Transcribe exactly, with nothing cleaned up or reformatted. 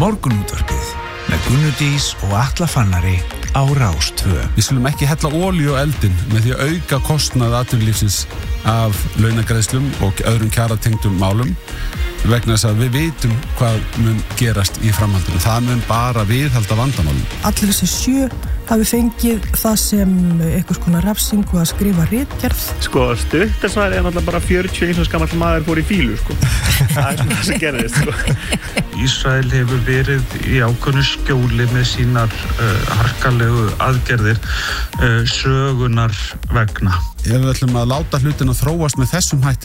Morgunútvarpið með Gunnu Dís og Atla Fannari á Rás tvö. Við skulum ekki hella olíu á eldinn með því að auka kostnað atvinnulífsins af launagreiðslum og öðrum kjaratengdum málum vegna þess að við vitum hvað mun gerast í framhaldinu. Það mun bara viðhalda vandamálum. Allir þessi sjö hafi fengið það sem einhvers konar refsingu að skrifa ritgerð. Sko, stuttasvar er náttúrulega bara fjörutíu og eins og skamall maður fór í fílu, sko. Það er svona það sem gerðist, sko. Ísrael hefur verið í ákveðnu skjóli með sínar uh, harkalegu aðgerðir uh, sögunar vegna. Ef við ætlum að láta hlutina þróast með þessum hætti